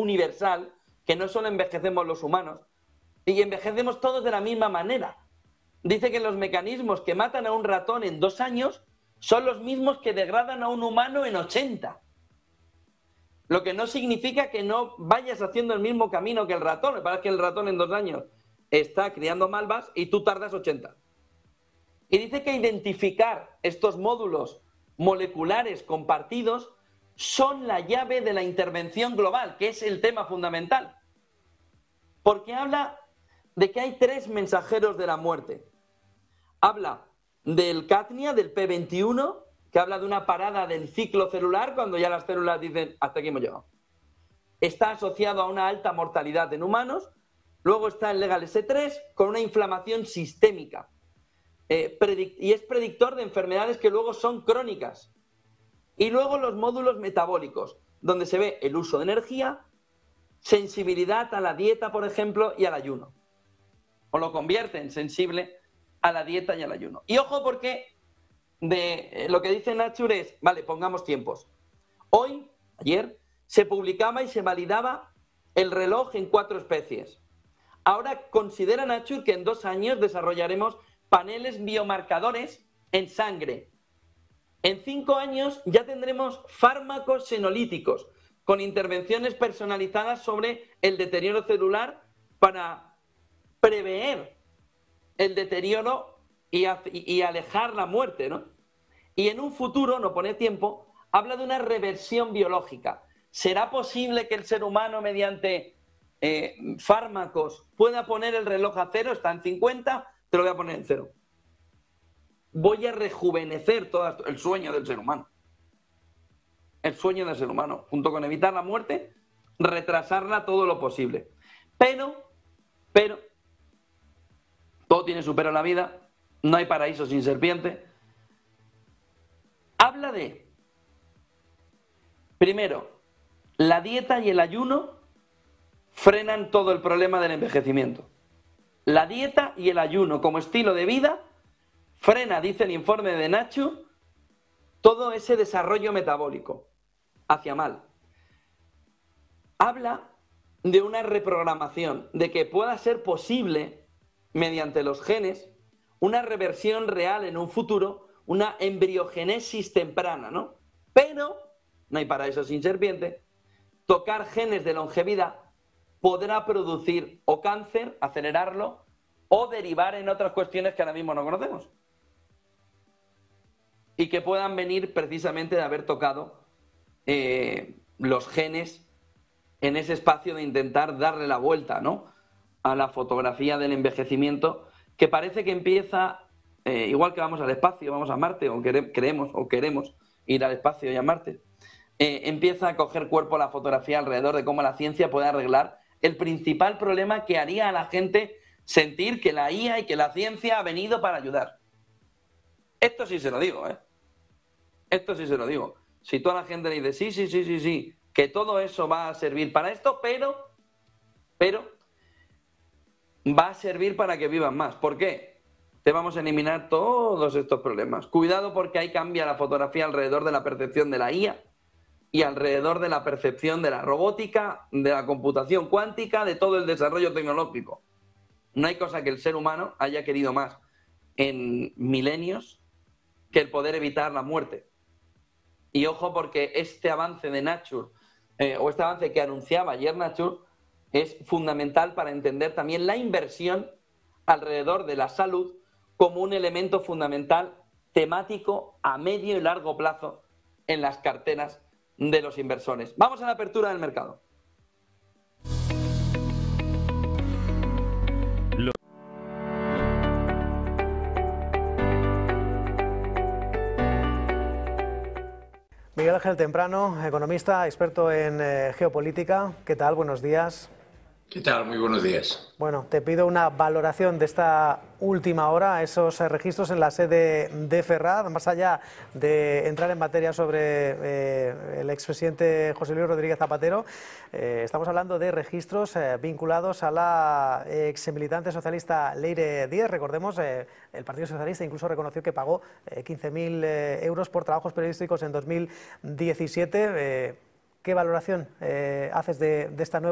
universal, que no solo envejecemos los humanos, y envejecemos todos de la misma manera. Dice que los mecanismos que matan a un ratón en 2 años son los mismos que degradan a un humano en 80. Lo que no significa que no vayas haciendo el mismo camino que el ratón. Me parece que el ratón en 2 años está criando malvas y tú tardas 80. Y dice que identificar estos módulos moleculares compartidos son la llave de la intervención global, que es el tema fundamental. Porque habla de que hay 3 mensajeros de la muerte. Habla del cadmio, del P21, que habla de una parada del ciclo celular cuando ya las células dicen hasta aquí hemos llegado. Está asociado a una alta mortalidad en humanos. Luego está el Legal S3 con una inflamación sistémica. Y es predictor de enfermedades que luego son crónicas. Y luego los módulos metabólicos, donde se ve el uso de energía, sensibilidad a la dieta, por ejemplo, y al ayuno. O lo convierte en sensible a la dieta y al ayuno. Y ojo porque lo que dice Nature es, vale, pongamos tiempos. Ayer, se publicaba y se validaba el reloj en 4 especies. Ahora considera Nature que en 2 años desarrollaremos paneles biomarcadores en sangre. En 5 años ya tendremos fármacos senolíticos con intervenciones personalizadas sobre el deterioro celular para prever el deterioro y alejar la muerte, ¿no? Y en un futuro, no pone tiempo, habla de una reversión biológica. ¿Será posible que el ser humano mediante fármacos pueda poner el reloj a 0? Está en 50, te lo voy a poner en 0. Voy a rejuvenecer todo el sueño del ser humano. El sueño del ser humano, junto con evitar la muerte, retrasarla todo lo posible. Pero, todo tiene su pero en la vida, no hay paraíso sin serpiente. Habla de, primero, la dieta y el ayuno frenan todo el problema del envejecimiento. La dieta y el ayuno como estilo de vida frena, dice el informe de Nacho, todo ese desarrollo metabólico hacia mal. Habla de una reprogramación, de que pueda ser posible, mediante los genes, una reversión real en un futuro, una embriogénesis temprana, ¿no? Pero, no hay paraíso sin serpiente, tocar genes de longevidad podrá producir o cáncer, acelerarlo, o derivar en otras cuestiones que ahora mismo no conocemos. Y que puedan venir precisamente de haber tocado los genes en ese espacio de intentar darle la vuelta, ¿no?, a la fotografía del envejecimiento, que parece que empieza, igual que vamos al espacio, vamos a Marte, o queremos ir al espacio y a Marte, empieza a coger cuerpo la fotografía alrededor de cómo la ciencia puede arreglar el principal problema que haría a la gente sentir que la IA y que la ciencia ha venido para ayudar. Esto sí se lo digo, ¿eh? Esto sí se lo digo. Si toda la gente le dice, sí, que todo eso va a servir para esto, pero va a servir para que vivan más. ¿Por qué? Te vamos a eliminar todos estos problemas. Cuidado, porque ahí cambia la fotografía alrededor de la percepción de la IA y alrededor de la percepción de la robótica, de la computación cuántica, de todo el desarrollo tecnológico. No hay cosa que el ser humano haya querido más en milenios que el poder evitar la muerte. Y ojo, porque este avance de Nature, o este avance que anunciaba ayer Nature, es fundamental para entender también la inversión alrededor de la salud como un elemento fundamental temático a medio y largo plazo en las carteras de los inversores. Vamos a la apertura del mercado. Miguel Ángel Temprano, economista, experto en geopolítica. ¿Qué tal? Buenos días. ¿Qué tal? Muy buenos días. Bueno, te pido una valoración de esta última hora, esos registros en la sede de Ferraz, más allá de entrar en materia sobre el expresidente José Luis Rodríguez Zapatero. Estamos hablando de registros vinculados a la ex militante socialista Leire Díez. Recordemos, el Partido Socialista incluso reconoció que pagó 15.000 euros por trabajos periodísticos en 2017. ¿Qué valoración haces de esta nueva